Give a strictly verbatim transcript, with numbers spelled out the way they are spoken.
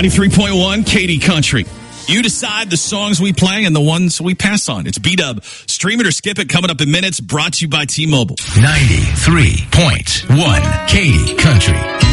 ninety-three point one Katy Country. You decide the songs we play and the ones we pass on. It's B-Dub. Stream it or skip it. Coming up in minutes. Brought to you by T-Mobile. ninety-three point one Katy Country.